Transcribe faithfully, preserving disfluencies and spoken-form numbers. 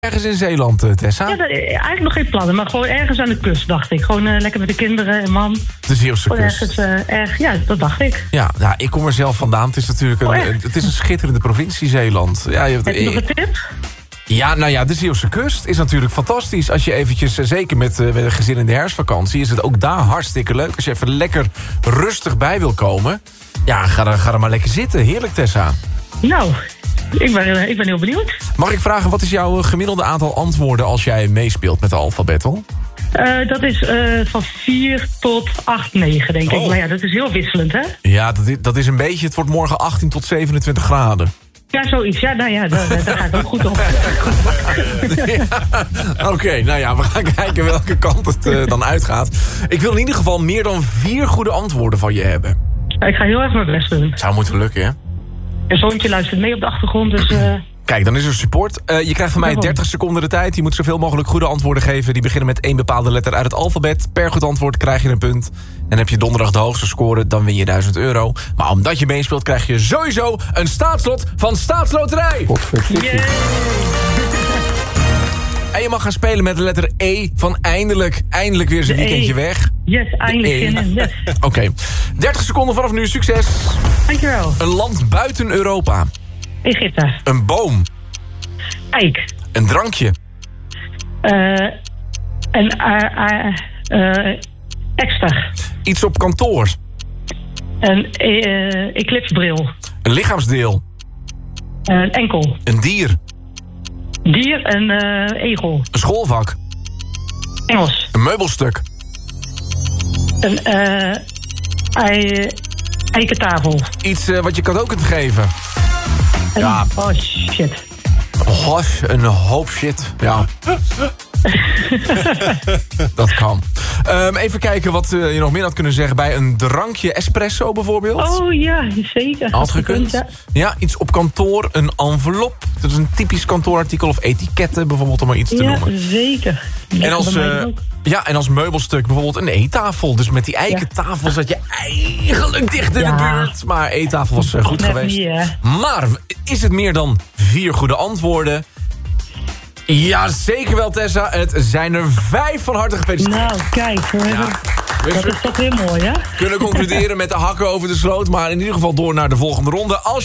Ergens in Zeeland, uh, Tessa? Ja, dat, eigenlijk nog geen plannen, maar gewoon ergens aan de kust, dacht ik. Gewoon uh, lekker met de kinderen en man. De Zeeuwse kust. Ergens, uh, erg, ja, dat dacht ik. Ja, nou, ik kom er zelf vandaan. Het is natuurlijk een, oh, het is een schitterende provincie, Zeeland. Ja, je hebt, Heb je nog een tip? Ja, nou ja, de Zeeuwse kust is natuurlijk fantastisch. Als je eventjes, zeker met, uh, met een gezin in de herfstvakantie... is het ook daar hartstikke leuk. Als je even lekker rustig bij wil komen... ja, ga er, ga er maar lekker zitten. Heerlijk, Tessa. Nou, ik ben, ik ben heel benieuwd. Mag ik vragen, wat is jouw gemiddelde aantal antwoorden... als jij meespeelt met de Alpha Battle? Uh, dat is uh, van vier tot acht, negen, denk oh. ik. Maar ja, dat is heel wisselend, hè? Ja, dat is, dat is een beetje... het wordt morgen achttien tot zevenentwintig graden. Ja, zoiets. Ja, nou ja, daar, daar ga ik ook goed op. Ja, Oké, okay, nou ja, we gaan kijken welke kant het uh, dan uitgaat. Ik wil in ieder geval meer dan vier goede antwoorden van je hebben. Ja, ik ga heel erg mijn best doen. Zou moeten lukken, hè? Een zoontje luistert mee op de achtergrond, dus... Uh... Kijk, dan is er support. Uh, je krijgt van mij dertig seconden de tijd. Je moet zoveel mogelijk goede antwoorden geven. Die beginnen met één bepaalde letter uit het alfabet. Per goed antwoord krijg je een punt. En heb je donderdag de hoogste score, dan win je duizend euro. Maar omdat je meespeelt, krijg je sowieso een staatslot van Staatsloterij. Yeah. En je mag gaan spelen met de letter E van eindelijk. Eindelijk weer zijn weekendje weg. Yes, eindelijk zin in. Yes. Oké. Okay. dertig seconden vanaf nu, succes. Dankjewel. Een land buiten Europa. Egypte. Een boom. Eik. Een drankje. Uh, een uh, uh, uh, extra. Iets op kantoor. Een uh, eclipsebril. Een lichaamsdeel. Een enkel. Een dier. Dier, een uh, egel. Een schoolvak. Engels. Een meubelstuk. Een uh, ei, eikentafel. Iets uh, wat je cadeau kunt geven. Een, ja. Oh shit. Oh, een hoop shit. Ja. Dat kan. Um, even kijken wat uh, je nog meer had kunnen zeggen bij een drankje. Espresso bijvoorbeeld. Oh ja, zeker. Had gekund. Ja. ja, iets op kantoor. Een envelop. Dat is een typisch kantoorartikel. Of etiketten bijvoorbeeld, om maar iets te ja, noemen. Ja, zeker. En als, uh, ja, en als meubelstuk bijvoorbeeld een eettafel. Dus met die eikentafel ja. zat je eigenlijk dicht in ja. de buurt. Maar eettafel was uh, goed Net geweest. niet, hè? Maar is het meer dan vier goede antwoorden? Ja, zeker wel, Tessa. Het zijn er vijf. Van harte gefeliciteerd. Nou, kijk. We ja. Dat is toch weer mooi, hè? Kunnen concluderen met de hakken over de sloot. Maar in ieder geval door naar de volgende ronde. Als